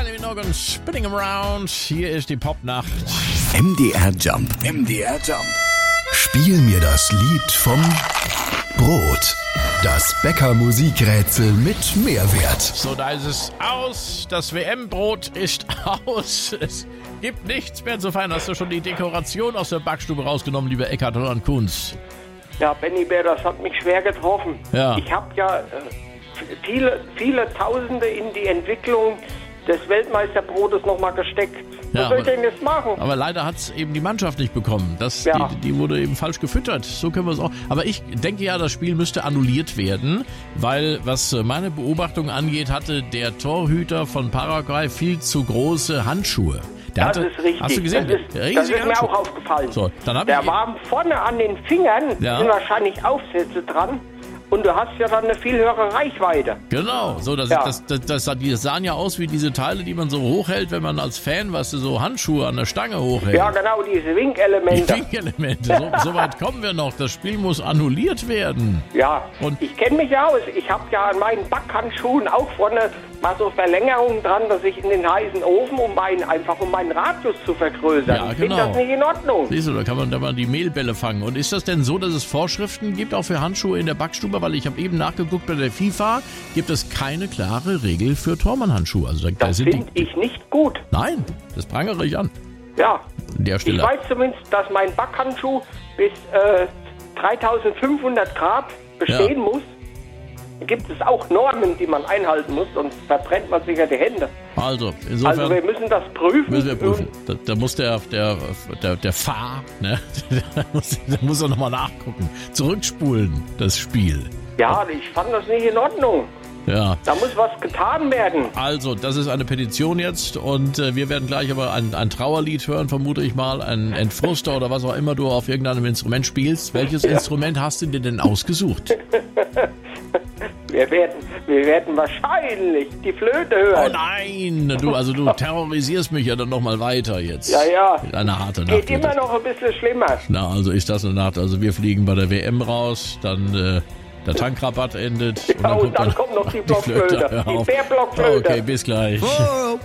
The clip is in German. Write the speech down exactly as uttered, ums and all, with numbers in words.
Kylie Minogue und Spinning Around. Hier ist die Popnacht. M D R Jump. M D R Jump. Spiel mir das Lied vom Brot. Das Bäcker-Musikrätsel mit Mehrwert. So, da ist es aus. Das W M-Brot ist aus. Es gibt nichts mehr zu feiern. Hast du schon die Dekoration aus der Backstube rausgenommen, lieber Eckhard Holland Kunz? Ja, Benny Bär, das hat mich schwer getroffen. Ja. Ich habe ja äh, viele, viele Tausende in die Entwicklung des Weltmeisterbrotes nochmal gesteckt. Was Ja, soll ich aber- denn jetzt machen? Aber leider hat es eben die Mannschaft nicht bekommen. Das, Ja. die, die wurde eben falsch gefüttert. So können wir es auch. Aber ich denke ja, das Spiel müsste annulliert werden, weil, was meine Beobachtung angeht, hatte der Torhüter von Paraguay viel zu große Handschuhe. Der Das hatte, ist richtig. Hast du gesehen? Das ist, Riesige das ist mir Handschuhe. auch aufgefallen. So, dann hab Der ich- war vorne an den Fingern, Ja. sind wahrscheinlich Aufsätze dran. Und du hast ja dann eine viel höhere Reichweite. Genau, so das, Ja. das, das, das, die sahen ja aus wie diese Teile, die man so hochhält, wenn man als Fan, weißt du, so Handschuhe an der Stange hochhält. Ja, genau, diese Die Winkelemente. Winkelemente, so, so weit kommen wir noch. Das Spiel muss annulliert werden. Ja, Und- ich kenne mich ja aus. Ich habe ja an meinen Backhandschuhen auch vorne mal so Verlängerungen dran, dass ich in den heißen Ofen, um meinen, einfach um meinen Radius zu vergrößern. Ja, Ich finde genau. das nicht in Ordnung. Siehst du, da kann man da mal die Mehlbälle fangen. Und ist das denn so, dass es Vorschriften gibt, auch für Handschuhe in der Backstube? Weil ich habe eben nachgeguckt, bei der FIFA gibt es keine klare Regel für Tormann-Handschuhe. Also da, da Das sind finde die. ich nicht gut. Nein, das prangere ich an. Ja, An der ich Stelle. weiß zumindest, dass mein Backhandschuh bis äh, dreitausendfünfhundert Grad bestehen Ja. muss. Da gibt es auch Normen, die man einhalten muss, sonst verbrennt man sich ja die Hände. Also, insofern. Also wir müssen das prüfen. Müssen wir prüfen. Da, da muss der, der, der, der Fahr, ne? Da muss, da muss er nochmal nachgucken. Zurückspulen, das Spiel. Ja, ich fand das nicht in Ordnung. Ja. Da muss was getan werden. Also, das ist eine Petition jetzt und äh, wir werden gleich aber ein, ein Trauerlied hören, vermute ich mal, ein Entfruster oder was auch immer du auf irgendeinem Instrument spielst. Welches Instrument hast du dir denn ausgesucht? Wir werden, wir werden wahrscheinlich die Flöte Oh hören. nein, du, also du terrorisierst mich ja dann nochmal weiter jetzt. Ja, ja. Eine harte Nacht. Geht wird immer das. noch ein bisschen schlimmer. Na, also ist das eine Nacht. Also wir fliegen bei der W M raus, dann äh, der Tankrabatt endet. Ja, und dann kommt noch die Blockflöte. Hör Die auf. Bärblockflöte. Okay, bis gleich.